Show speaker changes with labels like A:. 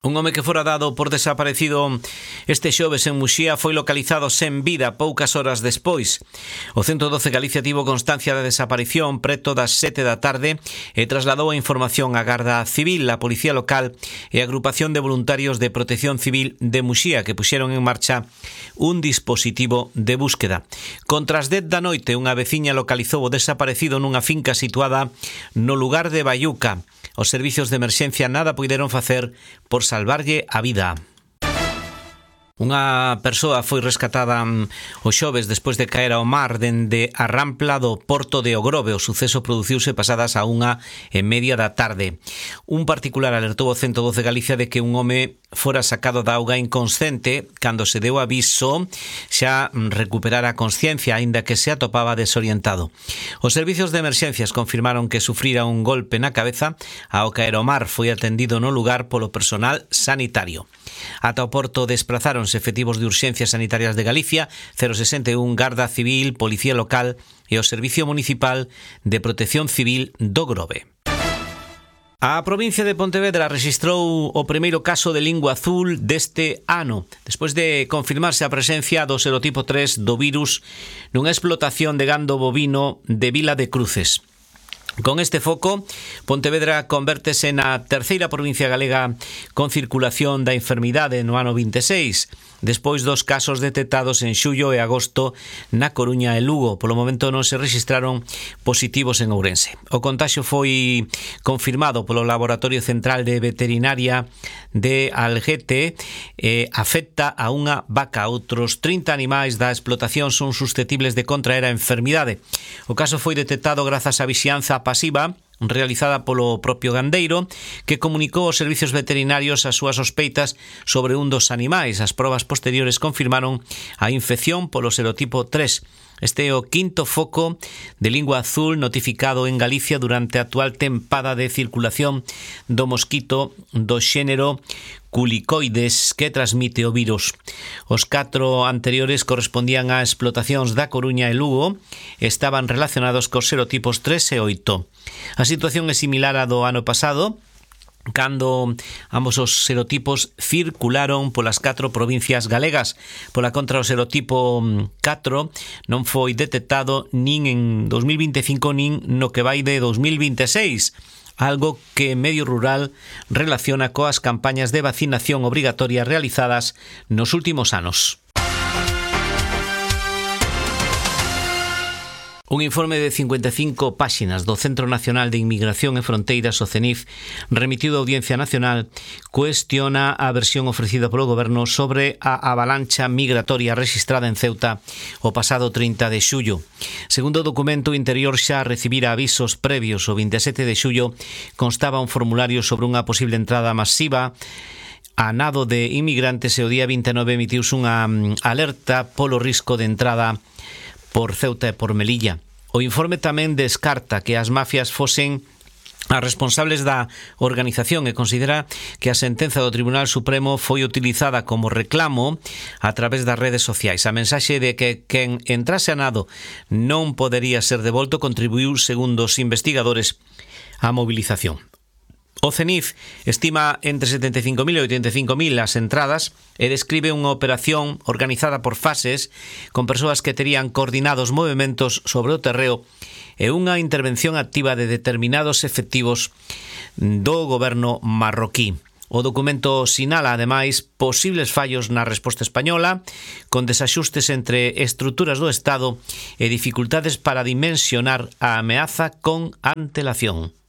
A: Un home que fora dado por desaparecido este xoves en Muxía foi localizado sen vida poucas horas despois. O 112 Galicia tivo constancia da desaparición preto das 7 da tarde e trasladou a información á Garda Civil, a Policía Local e a Agrupación de Voluntarios de Protección Civil de Muxía, que puxeron en marcha un dispositivo de búsqueda. Contra as 10 da noite, unha veciña localizou o desaparecido nunha finca situada no lugar de Baiuca. Os servizos de emerxencia nada puideron facer por salvarlle a vida. Unha persoa foi rescatada o xoves despois de caer ao mar dende a rampla do Porto de Ogrove. O suceso produciuse pasadas a 1:30 da tarde. Un particular alertou o 112 Galicia de que un home fora sacado da auga inconsciente. Cando se deu aviso, xa recuperara a consciencia, aínda que se atopaba desorientado. Os servizos de emerxencias confirmaron que sufrira un golpe na cabeza ao caer ao mar. Foi atendido no lugar polo personal sanitario. Ata o porto desprazáronse efectivos de urxencias sanitarias de Galicia, 061, Garda Civil, Policía Local e o Servicio Municipal de Protección Civil do Grove. A provincia de Pontevedra rexistrou o primeiro caso de lingua azul deste ano, despois de confirmarse a presencia do serotipo 3 do virus nunha explotación de gando bovino de Vila de Cruces. Con este foco, Pontevedra convértese na terceira provincia galega con circulación da enfermidade no ano 26, despois dos casos detectados en xullo e agosto na Coruña e Lugo. Polo momento non se rexistraron positivos en Ourense. O contaxio foi confirmado polo Laboratorio Central de Veterinaria de Algete e afecta a unha vaca. Outros 30 animais da explotación son susceptibles de contraer a enfermidade. O caso foi detectado grazas á vixianza pasiva realizada polo propio gandeiro, que comunicou aos servizos veterinarios as súas sospeitas sobre un dos animais. As probas posteriores confirmaron a infección polo serotipo 3. Este é o quinto foco de lingua azul notificado en Galicia durante a actual tempada de circulación do mosquito do xénero Culicoides, que transmite o virus. Os 4 anteriores correspondían a explotacións da Coruña e Lugo e estaban relacionados cos serotipos 3 e 8. A situación é similar á do ano pasado, cando ambos os serotipos circularon polas 4 provincias galegas. Pola contra, o serotipo 4 non foi detectado nin en 2025 nin no que vai de 2026, algo que Medio Rural relaciona coas campañas de vacinación obrigatoria realizadas nos últimos anos. Un informe de 55 páxinas do Centro Nacional de Inmigración e Fronteiras, o CENIF, remitido á Audiencia Nacional, cuestiona a versión ofrecida polo Goberno sobre a avalancha migratoria rexistrada en Ceuta o pasado 30 de xullo. Segundo o documento, o Interior xa recibira avisos previos. O 27 de xullo constaba un formulario sobre unha posible entrada masiva a nado de inmigrantes e o día 29 emitiuse unha alerta polo risco de entrada por Ceuta e por Melilla. O informe tamén descarta que as mafias fosen as responsables da organización e considera que a sentenza do Tribunal Supremo foi utilizada como reclamo a través das redes sociais. A mensaxe de que quen entrase a nado non podería ser devolto contribuiu, segundo os investigadores, á movilización. O CENIF estima entre 75.000 e 85.000 as entradas e describe unha operación organizada por fases con persoas que terían coordinados movementos sobre o terreo e unha intervención activa de determinados efectivos do goberno marroquí. O documento sinala, ademais, posibles fallos na resposta española, con desaxustes entre estruturas do Estado e dificultades para dimensionar a ameaza con antelación.